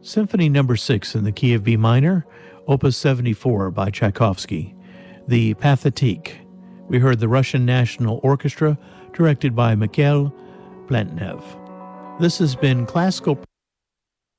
Symphony Number 6 in the key of B minor, Opus 74 by Tchaikovsky. The Pathétique. We heard the Russian National Orchestra, directed by Mikhail Plantnev. This has been Classical